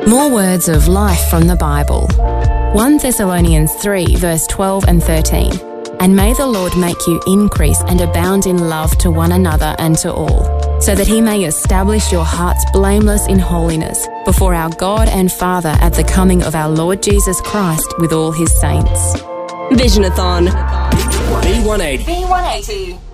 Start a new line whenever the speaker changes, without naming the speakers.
More words of life from the Bible. 1 Thessalonians 3 verse 12 and 13. And may the Lord make you increase and abound in love to one another and to all, so that he may establish your hearts blameless in holiness before our God and Father at the coming of our Lord Jesus Christ with all his saints.
Visionathon.
B180.
B180.